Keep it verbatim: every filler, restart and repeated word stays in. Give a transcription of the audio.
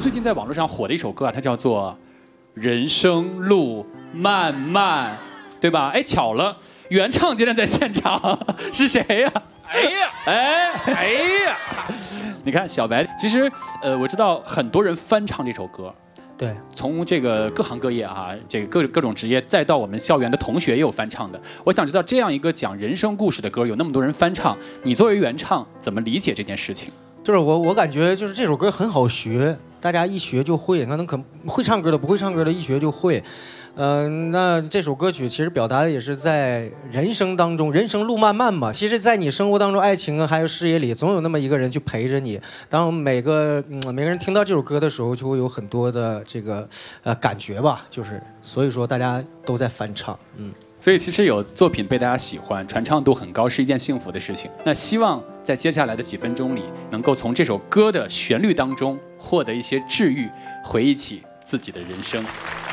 最近在网络上火的一首歌啊，它叫做《人生路漫漫》，对吧？哎，巧了，原唱竟然在现场，是谁呀、啊？ 哎呀， 哎哎呀， 你看小白，其实呃，我知道很多人翻唱这首歌。 对， 从这个各行各业哈、啊，这个各各种职业，再到我们校园的同学也有翻唱的。我想知道，这样一个讲人生故事的歌，有那么多人翻唱，你作为原唱怎么理解这件事情？ 就是我我感觉就是这首歌很好学，大家一学就会。可能可会唱歌的不会唱歌的，一学就会。嗯、呃，那这首歌曲其实表达的也是在人生当中，人生路漫漫嘛。其实，在你生活当中，爱情啊，还有事业里，总有那么一个人去陪着你。当每个嗯每个人听到这首歌的时候，就会有很多的这个呃感觉吧。就是所以说，大家都在翻唱，嗯。 所以其实有作品被大家喜欢，传唱度很高，是一件幸福的事情。那希望在接下来的几分钟里，能够从这首歌的旋律当中获得一些治愈，回忆起自己的人生。